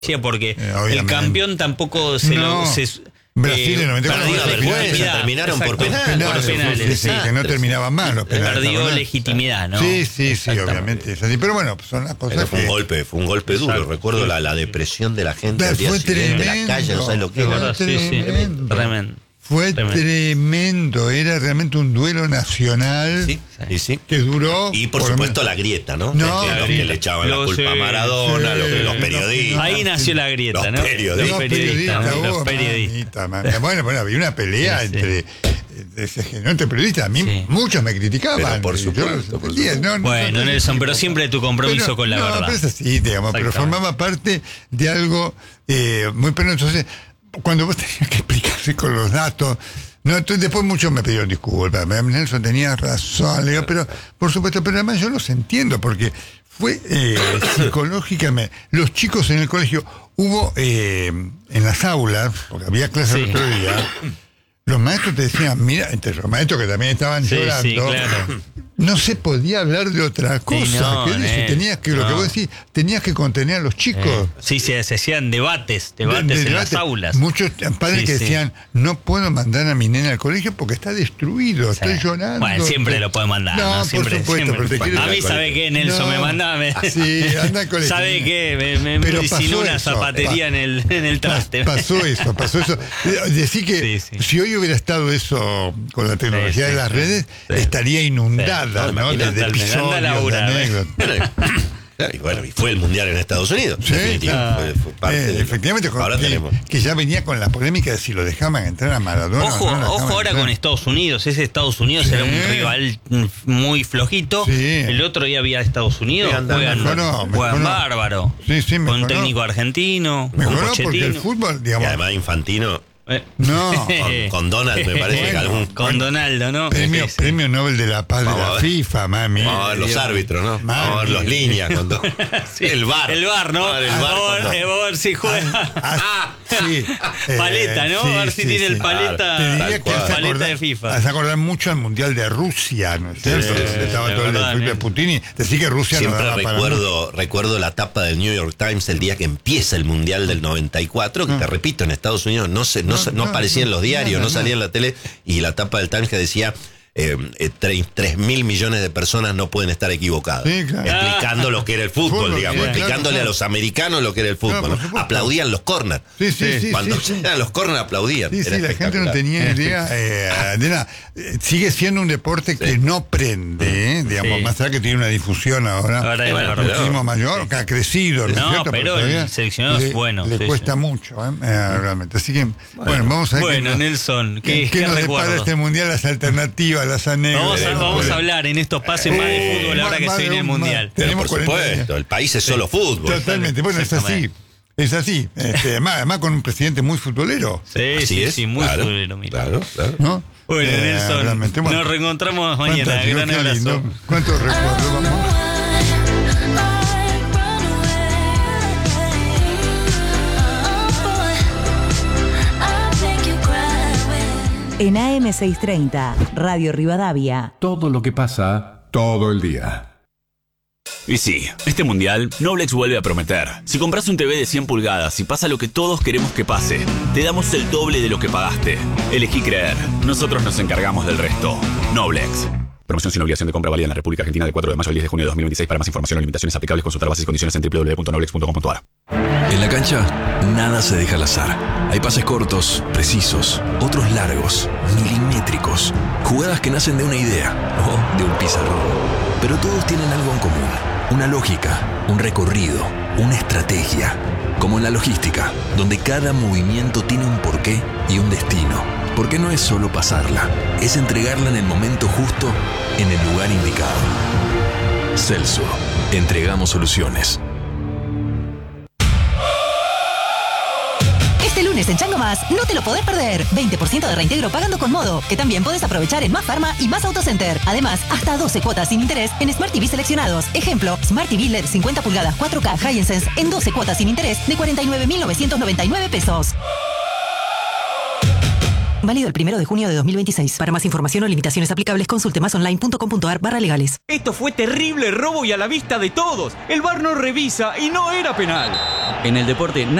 Sí, porque el campeón tampoco se lo... Brasil en 94 terminaron por penales. Sí, que no terminaban mal los penales. Perdió legitimidad, ¿no? Sí, obviamente es así. Pero bueno, son las cosas fue un golpe duro. Recuerdo la depresión de la gente al día siguiente en la calle, no sabes lo que era. Tremendo. Fue tremendo, era realmente un duelo nacional que duró. Y por supuesto la grieta, ¿no? Que le echaban la culpa a Maradona, los periodistas. Ahí nació la grieta, ¿no? Los periodistas. Bueno, había una pelea entre periodistas. A mí muchos me criticaban. Pero por supuesto. Bueno, Nelson, pero siempre tu compromiso con la verdad. Pero es así, digamos, pero formaba parte de algo muy penoso. Entonces, cuando vos tenías que explicarse con los datos, entonces después muchos me pidieron disculpas. Nelson tenía razón, le digo, pero por supuesto, pero además yo los entiendo, porque fue psicológicamente. Los chicos en el colegio, hubo en las aulas, porque había clases el otro día, los maestros te decían, mira, entre los maestros que también estaban llorando, claro. No se podía hablar de otra cosa. Tenías que, lo que vos decís, tenías que contener a los chicos. Se hacían debates en las aulas. Muchos padres que decían, no puedo mandar a mi nena al colegio porque está destruido, estoy llorando. Bueno, siempre lo puedo mandar. No, siempre, por supuesto. Pero a mí, ¿sabe qué, Nelson? Me mandaba. Anda al colegio. ¿Sabe qué? Me diseñó una zapatería en el traste. Pasó eso. Decir que si hoy hubiera estado eso con la tecnología de las redes, estaría inundada. ¿no? De episodios, de anécdotas. Y bueno, y fue el mundial en Estados Unidos. Fue parte efectivamente, ahora tenemos. Que ya venía con la polémica de si lo dejaban entrar a Maradona. Ojo ahora con Estados Unidos. Ese Estados Unidos era un rival muy flojito. El otro día había Estados Unidos. Juegan bárbaro. Con un técnico argentino. Mejoró porque el fútbol, digamos. Y además Infantino. No, con Donald me parece que con Donaldo, ¿no? Premio Nobel de la Paz de la FIFA, mami. Vamos a ver los árbitros, ¿no? Vamos a ver los líneas. El VAR, ¿no? A ver si juega. Paleta, ¿no? A ver si tiene el paleta. Te diría que paleta de FIFA. Hace acordar mucho al Mundial de Rusia, ¿no es cierto? Estaba todo el Felipe Putin. Decir que Rusia siempre no daba recuerdo la tapa del New York Times el día que empieza el Mundial del 94, que te repito, en Estados Unidos no aparecía en los diarios, no salía en la tele, y la tapa del Times que decía 3.000 millones de personas no pueden estar equivocadas. Explicando lo que era el fútbol, digamos, explicándole a los americanos lo que era el fútbol. Aplaudían los corners. Cuando eran los corners aplaudían. La gente no tenía idea de nada. Sigue siendo un deporte que no prende, digamos, más allá que tiene una difusión ahora muchísimo mayor, que ha crecido. Pero el seleccionado es bueno. Le cuesta mucho, realmente. Así que, bueno, vamos a ver. Bueno, Nelson, ¿qué nos depara este mundial, las alternativas, las anécdotas? Vamos a hablar en estos pases más de fútbol ahora que se viene el mundial. Por supuesto, el país es solo fútbol. Totalmente, bueno, es así. Es así, además con un presidente muy futbolero. Sí, muy futbolero, mira. Claro. ¿No? Bueno, Nelson, nos reencontramos mañana. Gran abrazo. ¿Cuántos recuerdos vamos? En AM630, Radio Rivadavia. Todo lo que pasa, todo el día. Y sí, este mundial, Noblex vuelve a prometer. Si compras un TV de 100 pulgadas y pasa lo que todos queremos que pase, te damos el doble de lo que pagaste. Elegí creer. Nosotros nos encargamos del resto. Noblex. Promoción sin obligación de compra válida en la República Argentina del 4 de mayo al 10 de junio de 2026. Para más información o limitaciones aplicables, consultar bases y condiciones en www.noblex.com.ar. En la cancha, nada se deja al azar. Hay pases cortos, precisos, otros largos, milimétricos. Jugadas que nacen de una idea o de un pizarrón. Pero todos tienen algo en común. Una lógica, un recorrido, una estrategia. Como en la logística, donde cada movimiento tiene un porqué y un destino. Porque no es solo pasarla, es entregarla en el momento justo, en el lugar indicado. Celso, entregamos soluciones. Este lunes en Chango Más, no te lo podés perder. 20% de reintegro pagando con Modo, que también podés aprovechar en Más Pharma y Más Autocenter. Además, hasta 12 cuotas sin interés en Smart TV seleccionados. Ejemplo, Smart TV LED 50 pulgadas 4K Hisense en 12 cuotas sin interés de 49.999 pesos. Válido el 1 de junio de 2026. Para más información o limitaciones aplicables, consulte masonline.com.ar/legales. Esto fue terrible robo y a la vista de todos. El VAR no revisa y no era penal. En el deporte